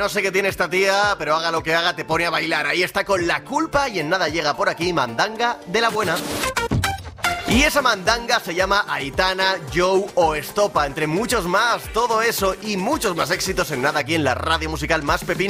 No sé qué tiene esta tía, pero haga lo que haga, te pone a bailar. Ahí está con La Culpa y en nada llega por aquí Mandanga de la buena. Y esa mandanga se llama Aitana, Joe o Estopa, entre muchos más. Todo eso y muchos más éxitos en nada aquí en la radio musical más pepina.